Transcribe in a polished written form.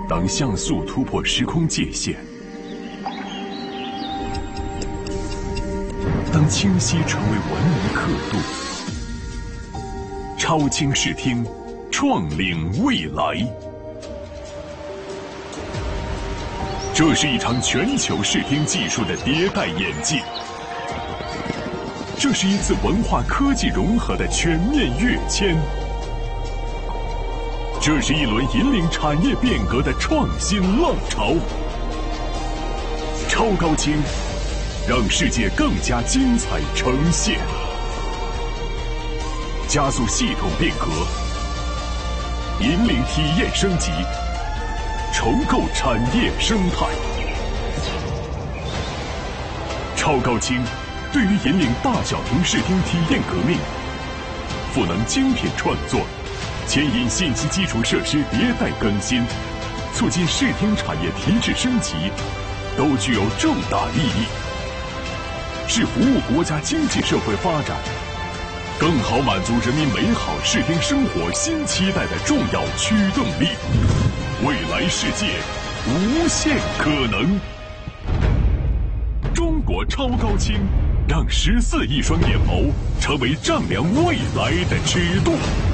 当像素突破时空界限，当清晰成为文明刻度，超清视听，创领未来。这是一场全球视听技术的迭代演进，这是一次文化科技融合的全面跃迁，这是一轮引领产业变革的创新浪潮。超高清，让世界更加精彩呈现，加速系统变革，引领体验升级，重构产业生态。超高清对于引领大小屏视听体验革命，赋能精品创作，牵引信息基础设施迭代更新，促进视听产业提质升级，都具有重大意义，是服务国家经济社会发展，更好满足人民美好视听生活新期待的重要驱动力。未来世界，无限可能。中国超高清，让14亿双眼眸成为丈量未来的尺度。